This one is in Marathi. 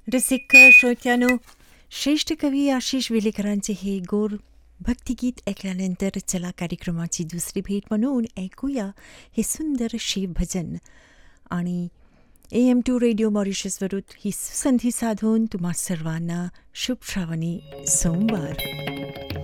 रसिक श्रोत्यानो, श्रेष्ठ कवी आशिष विलेकरांचे हे गोर भक्तिगीत ऐकल्यानंतर चला कार्यक्रमाची दुसरी भेट म्हणून ऐकूया हे सुंदर शिवभजन. आणि AM2 रेडिओ मॉरिशसवरून ही संधी साधून तुम्हा सर्वांना शुभ श्रावणी सोमवार.